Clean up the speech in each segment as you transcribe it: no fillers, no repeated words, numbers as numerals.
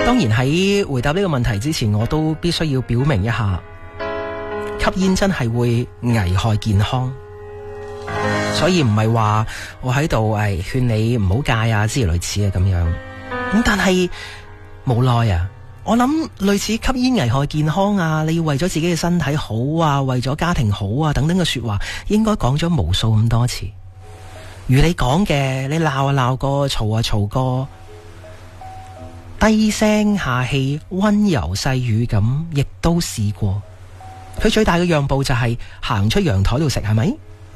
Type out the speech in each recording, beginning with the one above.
當然喺回答呢個問題之前，我都必須要表明一下，吸煙真係會危害健康，所以唔係話我喺度勸你唔好戒啊之類似啊咁樣。咁但係無奈啊，我諗類似吸煙危害健康啊，你要為咗自己嘅身體好啊，為咗家庭好啊等等嘅說話，應該講咗無數咁多次。如你講嘅，你鬧啊鬧過，嘈啊嘈過，低聲下氣溫柔細語咁，亦都試過。佢最大嘅讓步就係行出陽台度食，係咪？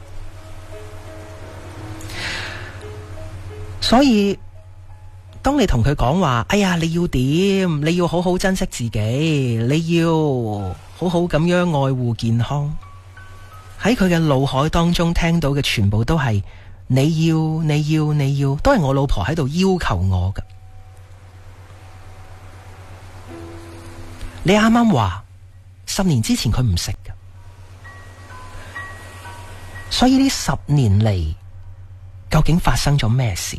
所以當你同佢講話，哎呀，你要點？你要好好珍惜自己，你要好好咁樣愛護健康。喺佢嘅腦海當中聽到嘅全部都係你要，都係我老婆喺度要求我㗎。你啱啱話10年之前佢唔食㗎，所以呢10年嚟究竟發生咗咩事？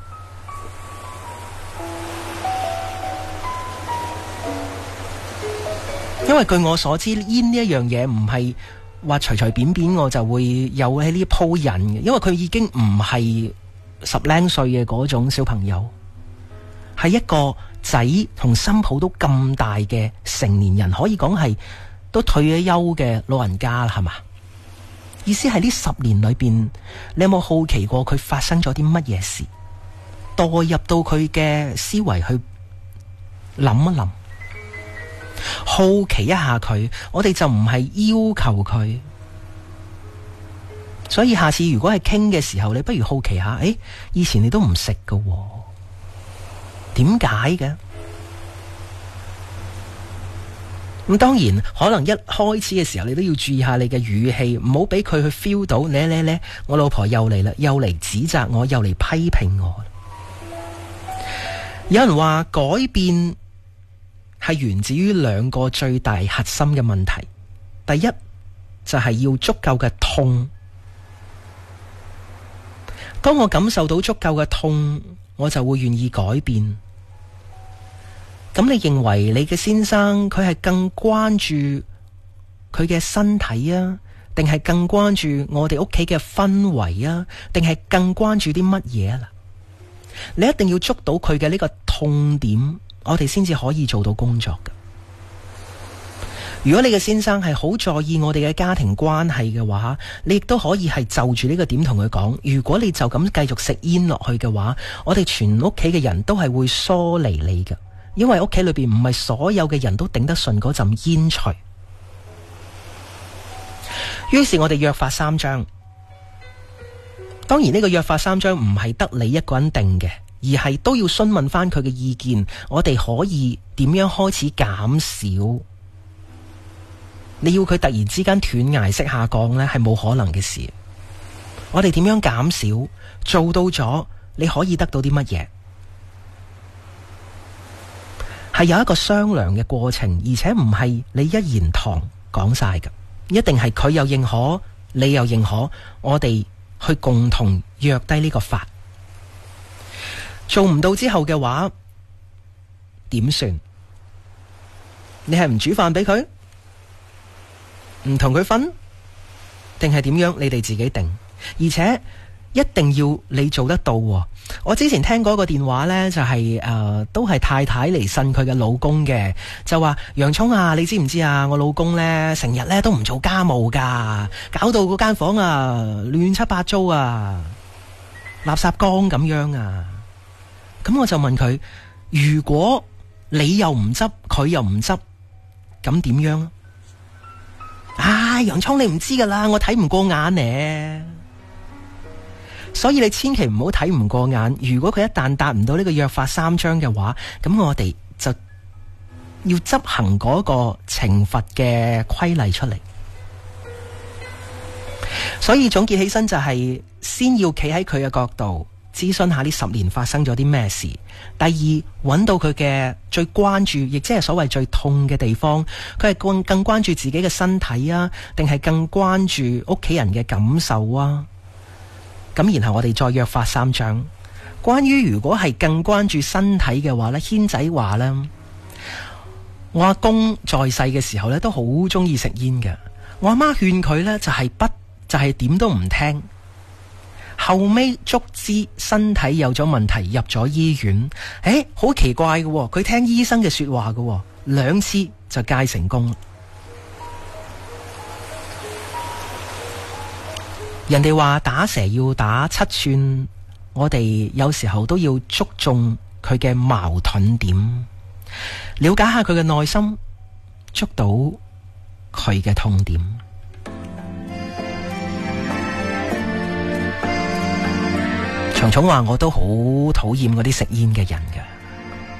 因為據我所知，煙呢一樣嘢唔係話隨隨便便我就會有喺呢鋪癮嘅，因為佢已經唔係10零歲嘅嗰種小朋友，係一個仔同心抱都咁大嘅成年人，可以講係都退咗休嘅老人家啦，係嘛？意思係呢10年裏邊，你有冇好奇過佢發生咗啲乜嘢事？代入到佢嘅思維去諗一諗。好奇一下佢，我哋就唔係要求佢，所以下次如果係傾嘅時候，你不如好奇下，以前你都唔食㗎喎，點解嘅？咁當然可能一開始嘅時候，你都要注意下你嘅語氣，唔好俾佢去 feel 到，呢我老婆又嚟啦，又嚟指責我，又嚟批評我。有人話改變係源自於2個最大核心嘅問題。第一就係要足夠嘅痛。當我感受到足夠嘅痛，我就會願意改變。咁你認為你嘅先生佢係更關注佢嘅身體啊，定係更關注我哋屋企嘅氛圍啊，定係更關注啲乜嘢啊？你一定要捉到佢嘅呢個痛點，我哋先至可以做到工作㗎。如果你嘅先生係好在意我哋嘅家庭關係嘅話，你亦都可以係就住呢個點同佢講，如果你就咁繼續食煙落去嘅話，我哋全屋企嘅人都係會疏離你㗎，因為屋企裏邊唔係所有嘅人都頂得順嗰陣煙除。於是我哋約法3章。當然呢個約法3章唔係得你一個人定嘅，而係都要詢問翻佢嘅意見，我哋可以點樣開始減少？你要佢突然之間斷崖式下降呢，係冇可能嘅事。我哋點樣減少？做到咗，你可以得到啲乜嘢？係有一個商量嘅過程，而且唔係你一言堂講晒㗎，一定係佢又認可，你又認可，我哋去共同約低呢個法。做唔到之後嘅話，點算？你係唔煮飯俾佢，唔同佢瞓，定係點樣？你哋自己定，而且一定要你做得到。我之前聽過一個電話呢，就係都係太太嚟呻佢嘅老公嘅，就話洋蔥啊，你知唔知啊？我老公呢，成日呢都唔做家務噶，搞到嗰間房啊亂七八糟啊，垃圾缸咁樣啊。咁我就問佢，如果你又唔執，佢又唔執，咁點樣啊？洋蔥你唔知噶啦，我睇唔過眼呢。所以你千祈唔好睇唔過眼。如果佢一旦達唔到呢個約法3章嘅話，咁我哋就要執行嗰個懲罰嘅規例出嚟。所以總結起身就係，先要企喺佢嘅角度諮詢下呢10年發生咗啲咩事。第二，揾到佢嘅最關注，亦即係所謂最痛嘅地方，佢係更關注自己嘅身體啊，定係更關注屋企人嘅感受啊？咁然後我哋再約法3章。關於如果係更關注身體嘅話呢，軒仔話呢， 我阿公在世嘅時候咧，都好中意食煙嘅。我阿媽勸佢咧，就係點都唔聽。後尾足知身體有咗問題，入咗醫院。好奇怪嘅，佢聽醫生嘅說話嘅，2次就戒成功。人哋話打蛇要打7寸，我哋有時候都要捉中佢嘅矛盾點，了解下佢嘅內心，捉到佢嘅痛點。長蟲話我都好討厭嗰啲食煙嘅人嘅。